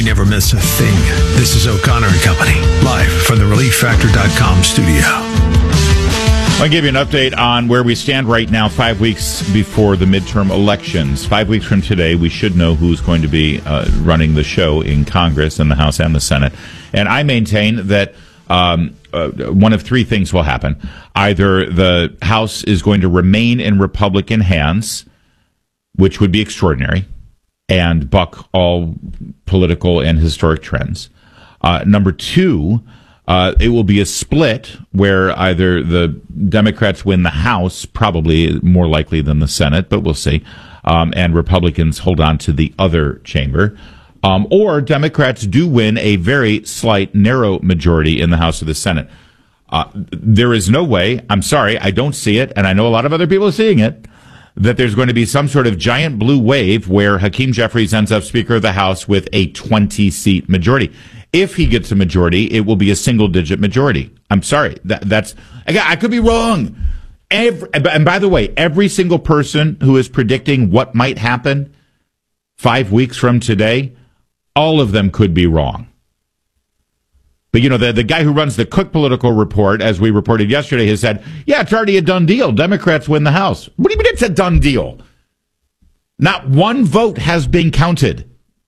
We never miss a thing. This is O'Connor and Company, live from the ReliefFactor.com studio. I'll give you an update on where we stand right now, 5 weeks before the midterm elections. 5 weeks from today, we should know who's going to be running the show in Congress, in the House and the Senate. And I maintain that one of three things will happen. Either the House is going to remain in Republican hands, which would be extraordinary, and buck all political and historic trends. Number two, it will be a split where either the Democrats win the House, probably more likely than the Senate, but we'll see, and Republicans hold on to the other chamber. Or Democrats do win a very slight, narrow majority in the House or the Senate. There is no way, I'm sorry, I don't see it, and I know a lot of other people are seeing it, that there's going to be some sort of giant blue wave where Hakeem Jeffries ends up Speaker of the House with a 20-seat majority. If he gets a majority, it will be a single-digit majority. I'm sorry. That's I could be wrong. And by the way, every single person who is predicting what might happen 5 weeks from today, all of them could be wrong. But, you know, the guy who runs the Cook Political Report, as we reported yesterday, has said, yeah, it's already a done deal. Democrats win the House. What do you mean it's a done deal? Not one vote has been counted.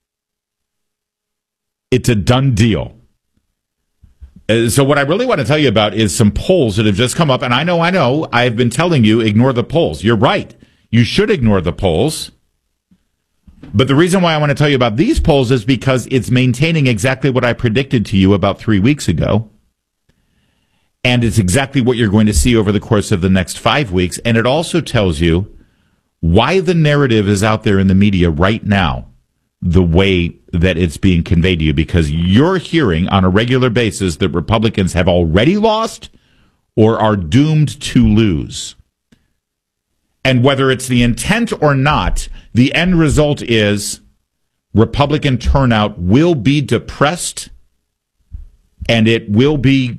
It's a done deal. So what I really want to tell you about is some polls that have just come up. And I know, I've been telling you, ignore the polls. You're right. You should ignore the polls. But the reason why I want to tell you about these polls is because it's maintaining exactly what I predicted to you about 3 weeks ago. And it's exactly what you're going to see over the course of the next 5 weeks. And it also tells you why the narrative is out there in the media right now the way that it's being conveyed to you, because you're hearing on a regular basis that Republicans have already lost or are doomed to lose. And whether it's the intent or not, the end result is Republican turnout will be depressed and it will be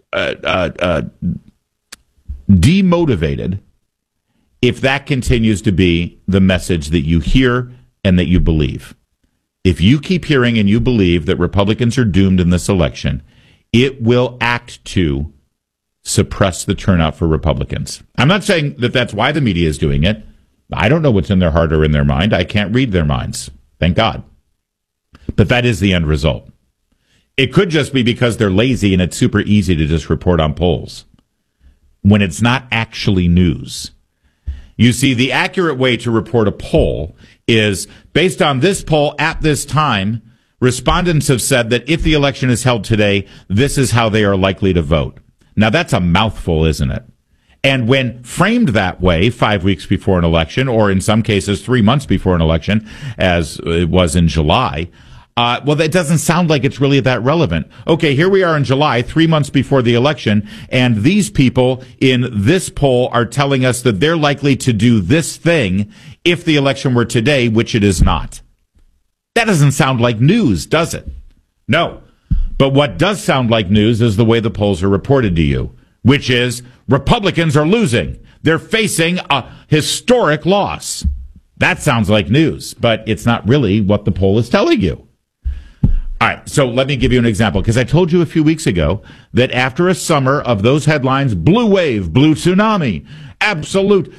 demotivated if that continues to be the message that you hear and that you believe. If you keep hearing and you believe that Republicans are doomed in this election, it will act to suppress the turnout for Republicans. I'm not saying that that's why the media is doing it. I don't know what's in their heart or in their mind. I can't read their minds. Thank God. But that is the end result. It could just be because they're lazy and it's super easy to just report on polls when it's not actually news. You see, the accurate way to report a poll is based on this poll at this time. Respondents have said that if the election is held today, this is how they are likely to vote. Now, that's a mouthful, isn't it? And when framed that way 5 weeks before an election, or in some cases 3 months before an election, as it was in July, well, that doesn't sound like it's really that relevant. Okay, here we are in July, 3 months before the election, and these people in this poll are telling us that they're likely to do this thing if the election were today, which it is not. That doesn't sound like news, does it? No. But what does sound like news is the way the polls are reported to you, which is Republicans are losing. They're facing a historic loss. That sounds like news, but it's not really what the poll is telling you. All right, so let me give you an example, because I told you a few weeks ago that after a summer of those headlines, blue wave, blue tsunami, absolute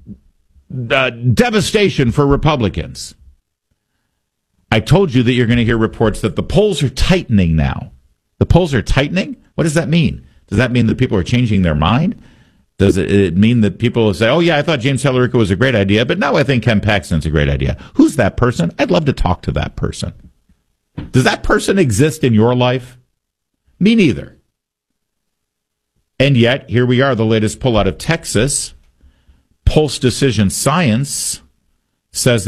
devastation for Republicans, I told you that you're going to hear reports that the polls are tightening now. The polls are tightening? What does that mean? Does that mean that people are changing their mind? Does it mean that people say, oh, yeah, I thought James Tallarico was a great idea, but now I think Ken Paxton's a great idea? Who's that person? I'd love to talk to that person. Does that person exist in your life? Me neither. And yet, here we are, the latest poll out of Texas. Pulse Decision Science says